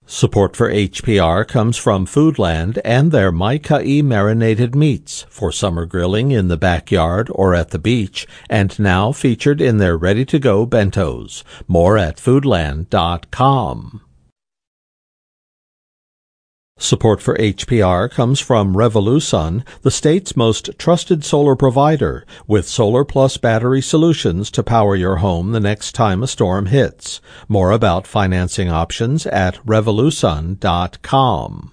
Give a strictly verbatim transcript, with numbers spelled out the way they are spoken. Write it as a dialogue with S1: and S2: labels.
S1: Support for H P R comes from Foodland and their Mai Kai marinated meats for summer grilling in the backyard or at the beach, and now featured in their ready-to-go bentos. More at foodland dot com. Support for H P R comes from Revolusun, the state's most trusted solar provider, with Solar Plus battery solutions to power your home the next time a storm hits. More about financing options at revolusun dot com.